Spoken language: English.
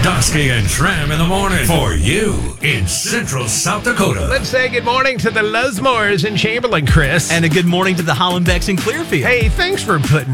Dusky and Tram in the morning for you in Central South Dakota. Let's say good morning to the Lusmores in Chamberlain, Chris. And a good morning to the Hollenbecks in Clearfield. Hey, thanks for putting